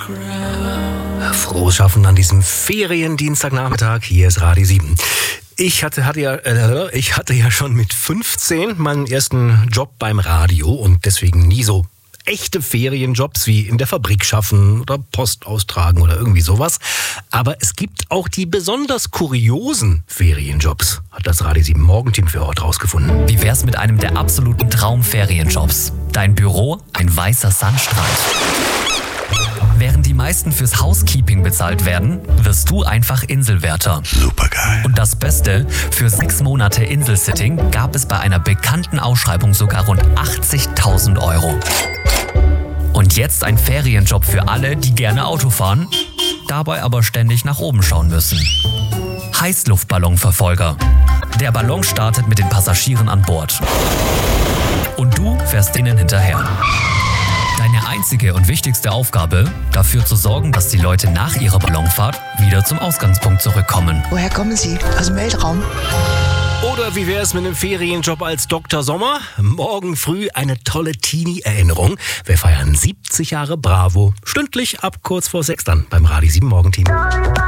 Frohes Schaffen an diesem Feriendienstagnachmittag. Hier ist Radio 7. Ich hatte ja schon mit 15 meinen ersten Job beim Radio und deswegen nie so echte Ferienjobs wie in der Fabrik schaffen oder Post austragen oder irgendwie sowas. Aber es gibt auch die besonders kuriosen Ferienjobs, hat das Radio 7 Morgenteam für heute rausgefunden. Wie wär's mit einem der absoluten Traumferienjobs? Dein Büro, ein weißer Sandstrand. Während die meisten fürs Housekeeping bezahlt werden, wirst du einfach Inselwärter. Supergeil. Und das Beste, für 6 Monate Inselsitting gab es bei einer bekannten Ausschreibung sogar rund 80.000 Euro. Und jetzt ein Ferienjob für alle, die gerne Auto fahren, dabei aber ständig nach oben schauen müssen. Heißluftballonverfolger. Der Ballon startet mit den Passagieren an Bord. Und du fährst denen hinterher. Deine einzige und wichtigste Aufgabe, dafür zu sorgen, dass die Leute nach ihrer Ballonfahrt wieder zum Ausgangspunkt zurückkommen. Woher kommen Sie? Aus dem Weltraum? Oder wie wäre es mit einem Ferienjob als Dr. Sommer? Morgen früh eine tolle Teenie-Erinnerung. Wir feiern 70 Jahre Bravo. Stündlich ab kurz vor 6 dann beim Radio 7 Morgenteam.